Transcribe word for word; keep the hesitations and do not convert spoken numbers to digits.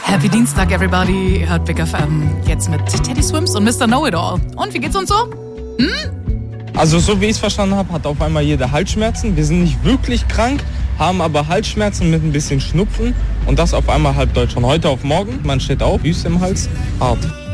Happy Dienstag, everybody. Ihr hört Big F M jetzt mit Teddy Swims und Mister Know-It-All. Und wie geht's uns so? Hm? Also so wie ich es verstanden habe, hat auf einmal jeder Halsschmerzen. Wir sind nicht wirklich krank, haben aber Halsschmerzen mit ein bisschen Schnupfen. Und das auf einmal halb Deutsch. Von heute auf morgen, man steht auf, Füße im Hals, hart.